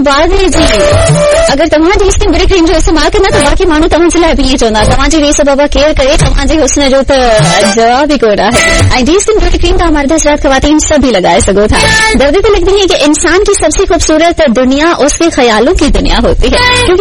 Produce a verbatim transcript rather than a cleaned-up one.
मुबारक जी। अगर तव्हां D skin beauty cream जो इस्तेमाल करना तो बाक़ी माण्हू तव्हां जे लाइ बि ईअं चवंदा तव्हांजी फेस बाबा केयर करे तव्हांजे हुस्न जो त जवाब ई कोन आहे। ऐं डी स्किन ब्यूटी क्रीम तव्हां मर्द हज़रात ख़वातीन सभी लगाए सघो था। दर्द पे लगती है कि इंसान की सबसे खूबसूरत दुनिया उसके ख्यालों की दुनिया होती है, क्योंकि